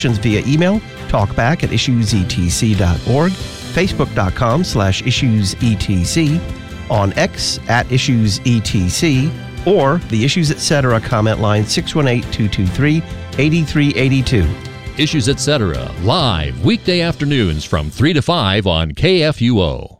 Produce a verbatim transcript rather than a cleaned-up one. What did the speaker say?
via email, talkback at issues e t c dot org, facebook.com slash issuesetc, on X at issuesetc, or the Issues Etc. comment line six one eight, two two three, eight three eight two. Issues Etc. live weekday afternoons from three to five on K F U O.